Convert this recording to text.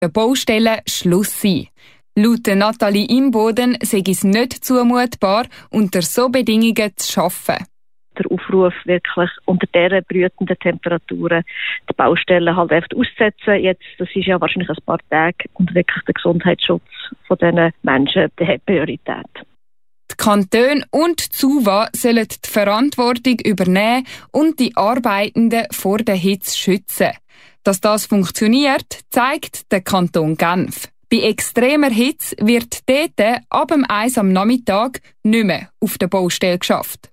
der Baustellen Schluss sein. Laut Nathalie Imboden sei es nicht zumutbar, unter so Bedingungen zu arbeiten. Der Aufruf, wirklich unter diesen brütenden Temperaturen die Baustellen halt einfach auszusetzen. Jetzt, das ist ja wahrscheinlich ein paar Tage und wirklich der Gesundheitsschutz von diesen Menschen, der hat Priorität. Die Kantone und die SUVA sollen die Verantwortung übernehmen und die Arbeitenden vor der Hitze schützen. Dass das funktioniert, zeigt der Kanton Genf. Bei extremer Hitze wird dort ab dem 1 am Nachmittag nicht mehr auf der Baustelle geschafft.